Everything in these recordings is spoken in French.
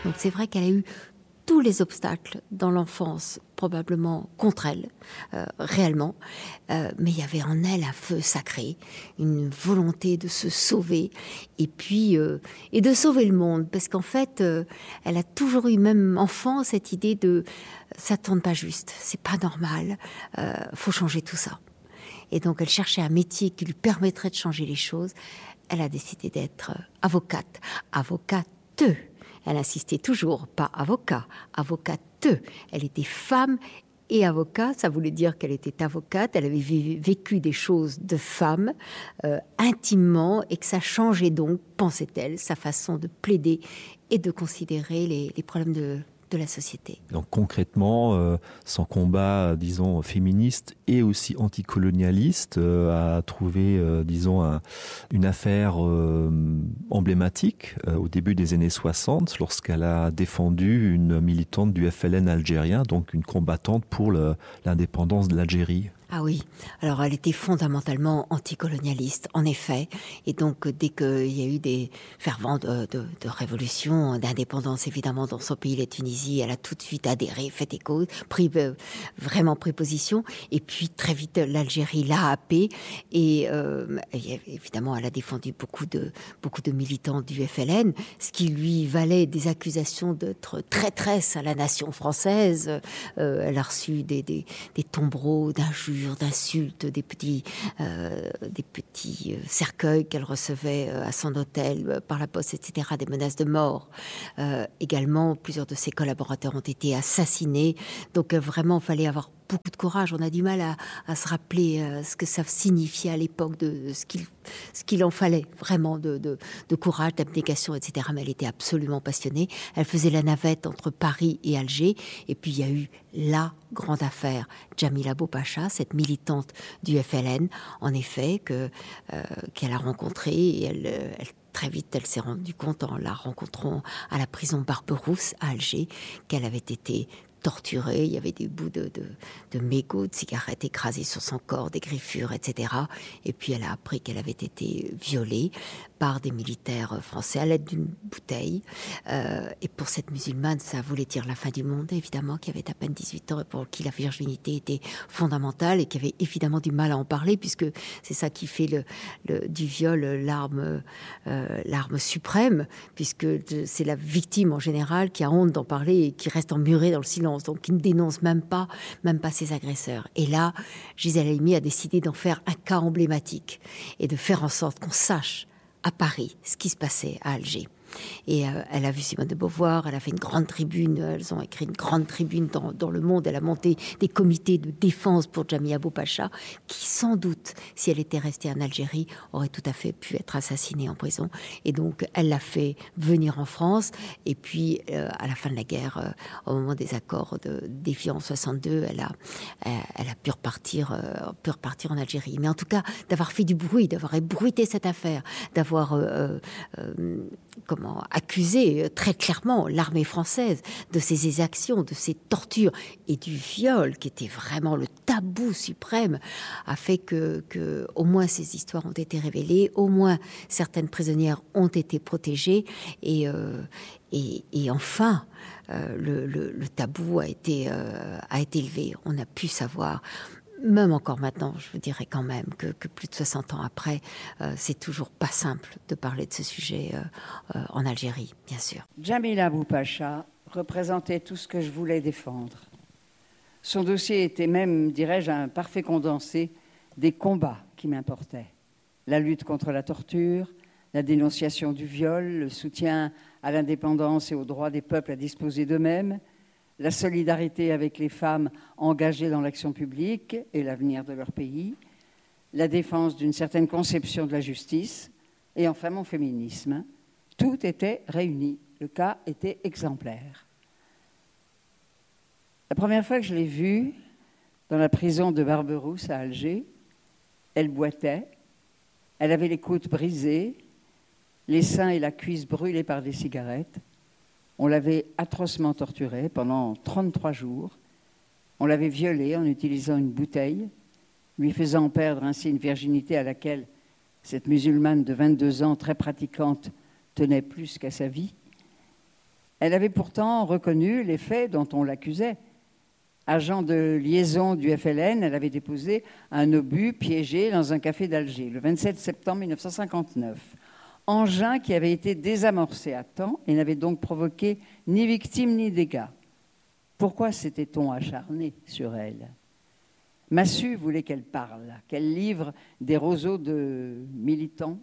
Donc c'est vrai qu'elle a eu tous les obstacles dans l'enfance, probablement contre elle, réellement. Mais il y avait en elle un feu sacré, une volonté de se sauver, et puis et de sauver le monde, parce qu'en fait, elle a toujours eu, même enfant, cette idée de ça tourne pas juste, c'est pas normal, faut changer tout ça. Et donc elle cherchait un métier qui lui permettrait de changer les choses. Elle a décidé d'être avocate, avocate. Elle insistait toujours, pas avocat, avocate. Elle était femme et avocat, ça voulait dire qu'elle était avocate, elle avait vécu des choses de femme intimement, et que ça changeait donc, pensait-elle, sa façon de plaider et de considérer les problèmes de la société. Donc concrètement, son combat, disons, féministe et aussi anticolonialiste a trouvé, disons, une affaire emblématique au début des années 60, lorsqu'elle a défendu une militante du FLN algérien, donc une combattante pour l'indépendance de l'Algérie. Ah oui, alors elle était fondamentalement anticolonialiste, en effet. Et donc, dès qu'il y a eu des fervents de révolution, d'indépendance, évidemment, dans son pays, la Tunisie, elle a tout de suite adhéré, fait écho, vraiment pris position. Et puis, très vite, l'Algérie l'a happé. Et évidemment, elle a défendu beaucoup de militants du FLN, ce qui lui valait des accusations d'être traîtresse à la nation française. Elle a reçu des tombereaux d'injures, d'insultes, des petits cercueils qu'elle recevait à son hôtel par la poste, etc., des menaces de mort. Également, plusieurs de ses collaborateurs ont été assassinés. Donc vraiment, il fallait avoir beaucoup de courage. On a du mal à se rappeler ce que ça signifiait à l'époque, de ce qu'il en fallait vraiment de courage, d'abnégation, etc. Mais elle était absolument passionnée. Elle faisait la navette entre Paris et Alger. Et puis il y a eu la grande affaire Djamila Boupacha, cette militante du FLN, en effet, qu'elle a rencontrée. Et très vite, elle s'est rendue compte, en la rencontrant à la prison Barberousse à Alger, qu'elle avait été torturée. Il y avait des bouts de mégots, de cigarettes écrasés sur son corps, des griffures, etc. Et puis elle a appris qu'elle avait été violée par des militaires français à l'aide d'une bouteille. Et pour cette musulmane, ça voulait dire la fin du monde, évidemment, qui avait à peine 18 ans et pour qui la virginité était fondamentale et qui avait évidemment du mal à en parler, puisque c'est ça qui fait du viol l'arme suprême, puisque c'est la victime en général qui a honte d'en parler et qui reste emmurée dans le silence, donc qui ne dénonce même pas ses agresseurs. Et là, Gisèle Halimi a décidé d'en faire un cas emblématique et de faire en sorte qu'on sache à Paris ce qui se passait à Alger. Et elle a vu Simone de Beauvoir, elle a fait une grande tribune, elles ont écrit une grande tribune dans Le Monde, elle a monté des comités de défense pour Djamila Boupacha, qui sans doute, si elle était restée en Algérie, aurait tout à fait pu être assassinée en prison. Et donc elle l'a fait venir en France, et puis à la fin de la guerre, au moment des accords d'Évian en 62, elle a pu repartir en Algérie. Mais en tout cas, d'avoir fait du bruit, d'avoir ébruité cette affaire, d'avoir accusé très clairement l'armée française de ses exactions, de ses tortures et du viol, qui était vraiment le tabou suprême, a fait que au moins ces histoires ont été révélées, au moins certaines prisonnières ont été protégées, et enfin le tabou a été levé. On a pu savoir. Même encore maintenant, je vous dirais quand même que plus de 60 ans après, c'est toujours pas simple de parler de ce sujet en Algérie, bien sûr. Djamila Boupacha représentait tout ce que je voulais défendre. Son dossier était même, dirais-je, un parfait condensé des combats qui m'importaient. La lutte contre la torture, la dénonciation du viol, le soutien à l'indépendance et au droit des peuples à disposer d'eux-mêmes, la solidarité avec les femmes engagées dans l'action publique et l'avenir de leur pays, la défense d'une certaine conception de la justice, et enfin mon féminisme. Tout était réuni. Le cas était exemplaire. La première fois que je l'ai vue, dans la prison de Barberousse à Alger, elle boitait, elle avait les côtes brisées, les seins et la cuisse brûlés par des cigarettes. On l'avait atrocement torturée pendant 33 jours. On l'avait violée en utilisant une bouteille, lui faisant perdre ainsi une virginité à laquelle cette musulmane de 22 ans, très pratiquante, tenait plus qu'à sa vie. Elle avait pourtant reconnu les faits dont on l'accusait. Agent de liaison du FLN, elle avait déposé un obus piégé dans un café d'Alger le 27 septembre 1959. Engin qui avait été désamorcé à temps et n'avait donc provoqué ni victime ni dégâts. Pourquoi s'était-on acharné sur elle ? Massu voulait qu'elle parle, qu'elle livre des réseaux de militants,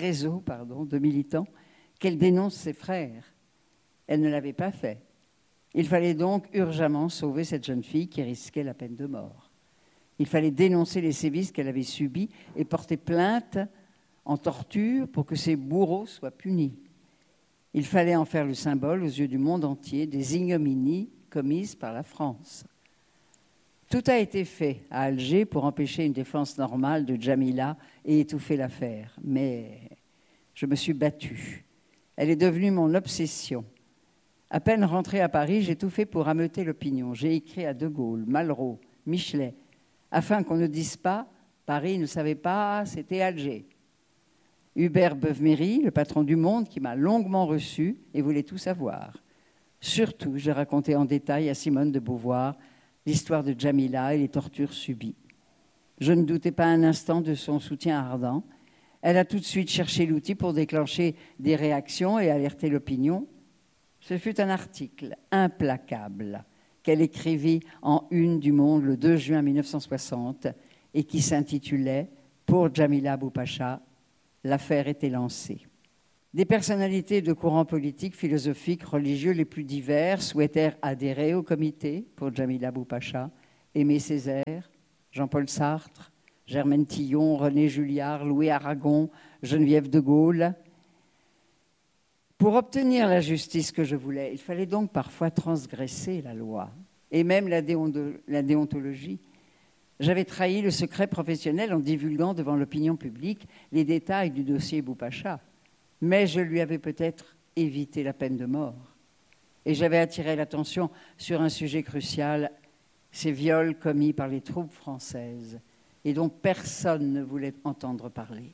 qu'elle dénonce ses frères. Elle ne l'avait pas fait. Il fallait donc urgemment sauver cette jeune fille qui risquait la peine de mort. Il fallait dénoncer les sévices qu'elle avait subis et porter plainte en torture pour que ses bourreaux soient punis. Il fallait en faire le symbole aux yeux du monde entier des ignominies commises par la France. Tout a été fait à Alger pour empêcher une défense normale de Djamila et étouffer l'affaire. Mais je me suis battue. Elle est devenue mon obsession. À peine rentrée à Paris, j'ai tout fait pour ameuter l'opinion. J'ai écrit à De Gaulle, Malraux, Michelet, afin qu'on ne dise pas « Paris ne savait pas, c'était Alger ». Hubert Beuve-Méry, le patron du Monde, qui m'a longuement reçu et voulait tout savoir. Surtout, j'ai raconté en détail à Simone de Beauvoir l'histoire de Djamila et les tortures subies. Je ne doutais pas un instant de son soutien ardent. Elle a tout de suite cherché l'outil pour déclencher des réactions et alerter l'opinion. Ce fut un article implacable qu'elle écrivit en une du Monde le 2 juin 1960 et qui s'intitulait « Pour Djamila Boupacha, l'affaire était lancée ». Des personnalités de courants politiques, philosophiques, religieux les plus divers souhaitèrent adhérer au comité pour Djamila Boupacha, Aimé Césaire, Jean-Paul Sartre, Germaine Tillon, René Julliard, Louis Aragon, Geneviève de Gaulle. Pour obtenir la justice que je voulais, il fallait donc parfois transgresser la loi et même la déontologie. J'avais trahi le secret professionnel en divulguant devant l'opinion publique les détails du dossier Boupacha. Mais je lui avais peut-être évité la peine de mort. Et j'avais attiré l'attention sur un sujet crucial, ces viols commis par les troupes françaises et dont personne ne voulait entendre parler.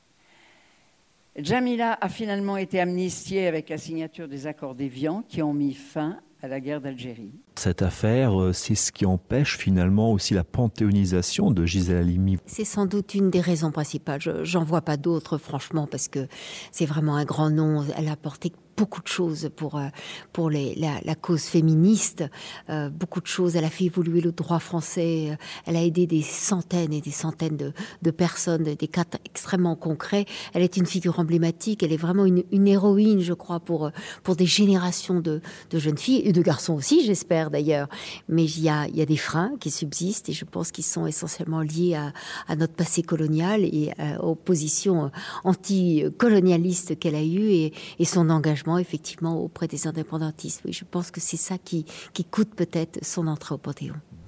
Djamila a finalement été amnistiée avec la signature des accords d'Évian qui ont mis fin à la guerre d'Algérie. Cette affaire, c'est ce qui empêche finalement aussi la panthéonisation de Gisèle Halimi. C'est sans doute une des raisons principales. J'en vois pas d'autres, franchement, parce que c'est vraiment un grand nom. Elle a apporté beaucoup de choses pour la cause féministe, beaucoup de choses. Elle a fait évoluer le droit français, elle a aidé des centaines et des centaines de personnes, des cas extrêmement concrets. Elle est une figure emblématique, elle est vraiment une héroïne, je crois, pour des générations de jeunes filles, et de garçons aussi, j'espère d'ailleurs. Mais il y a des freins qui subsistent, et je pense qu'ils sont essentiellement liés à notre passé colonial et aux positions anticolonialistes qu'elle a eues et son engagement effectivement auprès des indépendantistes. Oui, je pense que c'est ça qui coûte peut-être son entrée au Panthéon.